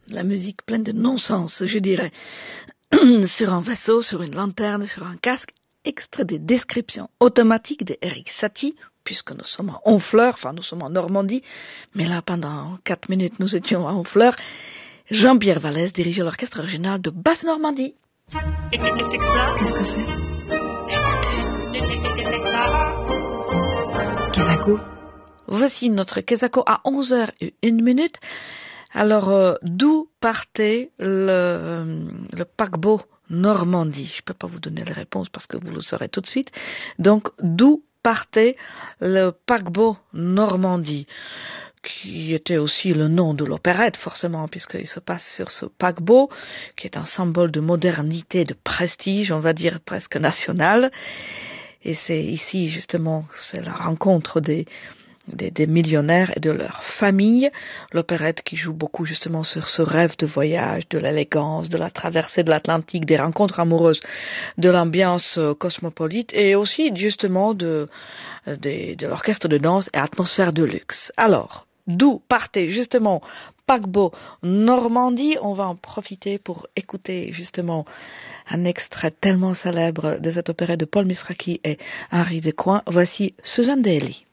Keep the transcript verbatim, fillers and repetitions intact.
la musique pleine de non-sens, je dirais, sur un vaisseau, sur une lanterne, sur un casque, extrait des descriptions automatiques d'Erik Satie, puisque nous sommes à Honfleur, enfin nous sommes en Normandie, mais là pendant quatre minutes nous étions à Honfleur. Jean-Pierre Vallès dirigeait l'orchestre régional de Basse-Normandie. Et qu'est-ce que c'est que ça? Qu'est-ce que c'est? Kesako. Voici notre Kesako à onze heures et une minute. Alors, euh, d'où partait le, le paquebot Normandie? Je ne peux pas vous donner la réponse parce que vous le saurez tout de suite. Donc, d'où partait le paquebot Normandie, qui était aussi le nom de l'opérette, forcément, puisqu'il se passe sur ce paquebot, qui est un symbole de modernité, de prestige, on va dire presque national. Et c'est ici, justement, c'est la rencontre des, des, des millionnaires et de leurs familles. L'opérette qui joue beaucoup, justement, sur ce rêve de voyage, de l'élégance, de la traversée de l'Atlantique, des rencontres amoureuses, de l'ambiance cosmopolite et aussi, justement, de, de, de l'orchestre de danse et atmosphère de luxe. Alors, d'où partait justement paquebot Normandie? On va en profiter pour écouter justement un extrait tellement célèbre de cette opérette de Paul Misraki et Henri Decoing. Voici Suzanne Daly.